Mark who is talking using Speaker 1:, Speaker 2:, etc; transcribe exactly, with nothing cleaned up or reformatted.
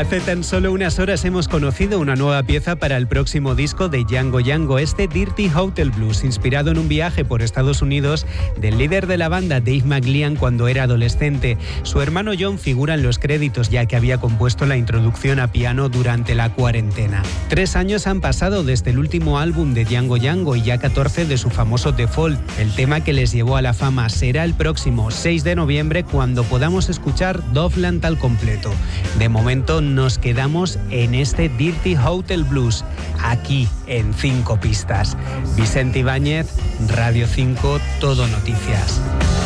Speaker 1: Hace tan solo unas horas hemos conocido una nueva pieza para el próximo disco de Django Django, este Dirty Hotel Blues, inspirado en un viaje por Estados Unidos del líder de la banda Dave McLean cuando era adolescente. Su hermano John figura en los créditos ya que había compuesto la introducción a piano durante la cuarentena. Tres años han pasado desde el último álbum de Django Django y ya catorce de su famoso Default. El tema que les llevó a la fama será el próximo seis de noviembre cuando podamos escuchar Doveland al completo. De momento nos quedamos en este Dirty Hotel Blues, aquí en Cinco Pistas. Vicente Ibáñez, Radio cinco, Todo Noticias.